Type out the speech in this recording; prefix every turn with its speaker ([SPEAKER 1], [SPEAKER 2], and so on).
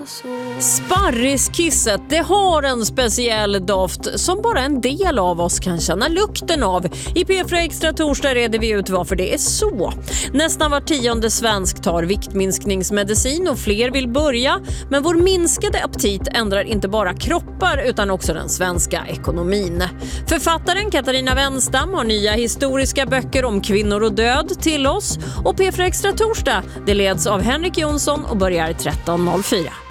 [SPEAKER 1] Sparriskisset, det har en speciell doft som bara en del av oss kan känna lukten av. I P4 Extra torsdag reder vi ut varför det är så. Nästan var 10:e svensk tar viktminskningsmedicin och fler vill börja. Men vår minskade aptit ändrar inte bara kroppar utan också den svenska ekonomin. Författaren Katarina Wenstam har nya historiska böcker om kvinnor och död till oss. Och P4 Extra torsdag, det leds av Henrik Jonsson och börjar 13.04.